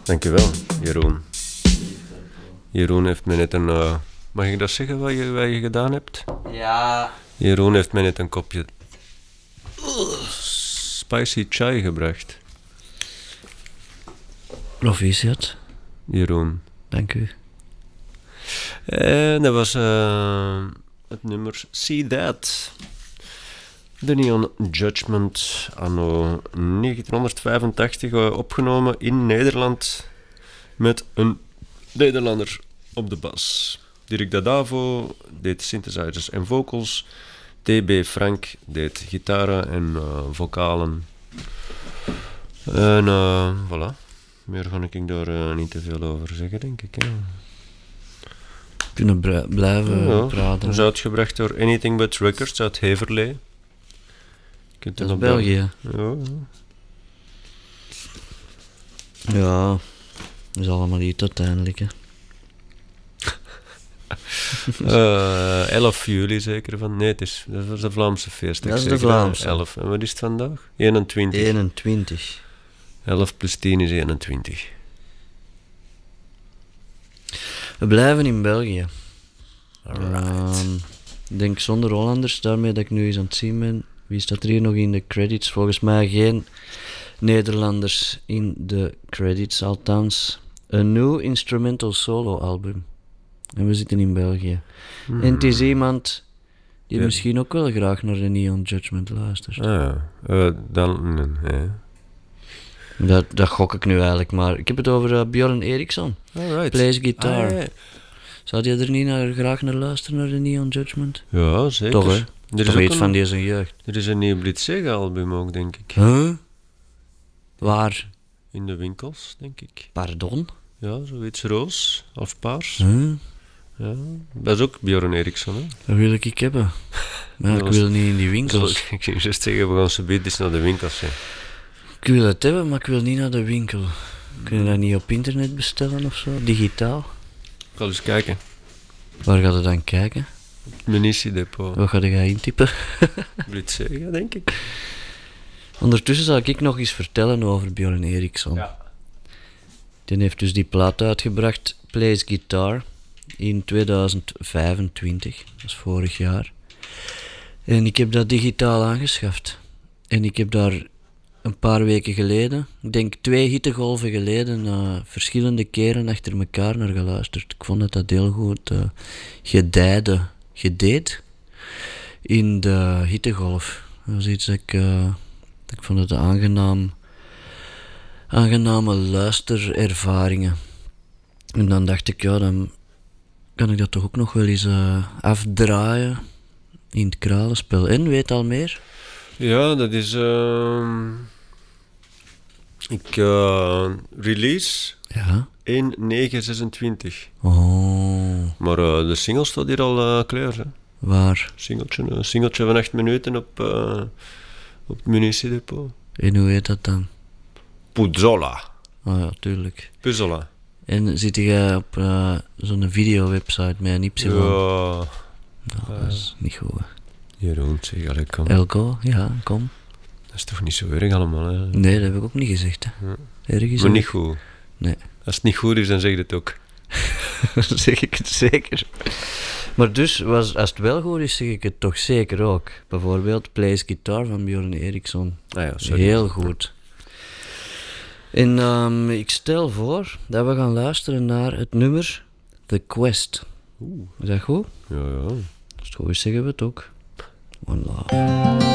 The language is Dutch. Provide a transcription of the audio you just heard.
Dankjewel, Jeroen. Jeroen heeft me net een... mag ik dat zeggen wat je gedaan hebt? Ja. Jeroen heeft me net een kopje... spicy chai gebracht. Proficiat. Jeroen. Dank u. En dat was het nummer See That. The Neon Judgment anno 1985, opgenomen in Nederland met een Nederlander op de bas. Dirk Dadavo deed synthesizers en vocals. TB Frank deed gitaren en vocalen. En voilà. Meer ga ik daar niet te veel over zeggen, denk ik. Hè. Kunnen blijven praten. Dat is uitgebracht door Anything But Records uit Heverlee. Dat is België. Ja. Ja, dat is allemaal iets uiteindelijk. Hè. 11 juli zeker van. Nee, dat is de Vlaamse feest. Dat is de Vlaamse. 11. En wat is het vandaag? 21. 21. 11 plus 10 is 21. We blijven in België. Alright. Ik denk zonder Hollanders, daarmee dat ik nu eens aan het zien ben. Wie staat er hier nog in de credits? Volgens mij geen Nederlanders in de credits, althans. Een nieuw instrumental solo album. En we zitten in België. En het is iemand die misschien ook wel graag naar de Neon Judgment luistert. Dan... nee. Dat gok ik nu eigenlijk, maar ik heb het over Björn Eriksson. Alright. Plays guitar. Ja. Zou je er niet graag naar luisteren, naar de Neon Judgment? Ja, zeker. Toch, hè? Er is Toch ook iets van deze jeugd. Er is een nieuw Blitzega-album ook, denk ik. Huh? Waar? In de winkels, denk ik. Pardon? Ja, zoiets roos of paars. Huh? Ja, dat is ook Björn Eriksson, hè. Dat wil ik hebben. Maar ik wil niet in die winkels. Ik ging juist zeggen, we gaan zo eens naar de winkels. Hè. Ik wil het hebben, maar ik wil niet naar de winkel. Kun je dat niet op internet bestellen of zo? Digitaal? Ik ga eens kijken. Waar ga je dan kijken? Munitiedepot. Wat ga je intypen? Blitzega, denk ik. Ondertussen zal ik nog eens vertellen over Björn Eriksson. Ja. Die heeft dus die plaat uitgebracht, Plays Guitar, in 2025. Dat is vorig jaar. En ik heb dat digitaal aangeschaft. En ik heb daar een paar weken geleden, ik denk 2 hittegolven geleden, verschillende keren achter elkaar naar geluisterd. Ik vond dat heel goed gedeed in de hittegolf. Dat was iets dat ik vond het aangename luisterervaringen. En dan dacht ik, ja, dan kan ik dat toch ook nog wel eens afdraaien in het kralenspel. En weet al meer? Ja, dat is... release Ja. 1/9/26. Oh, Maar de single staat hier al klaar, hè. waar? Een singeltje van 8 minuten op het munitiedepot. En hoe heet dat dan? Puzzola. Oh ja, tuurlijk. Puzzola. En zit jij op zo'n video-website met een Y? Ja. Nou, dat is niet goed. Hè. Jeroen, zeg, allee, kom. Elko, ja, kom. Dat is toch niet zo erg allemaal, hè. Nee, dat heb ik ook niet gezegd. Hè. Ja. Ergens Maar niet goed. Nee. Als het niet goed is, dan zeg je het ook. zeg ik het zeker. Maar dus, als het wel goed is, zeg ik het toch zeker ook. Bijvoorbeeld Plays Guitar van Björn Eriksson. Ah ja, sorry. Heel goed. En ik stel voor dat we gaan luisteren naar het nummer The Quest. Oeh. Is dat goed? Ja, ja. Als het goed is, zeggen we het ook. One Love.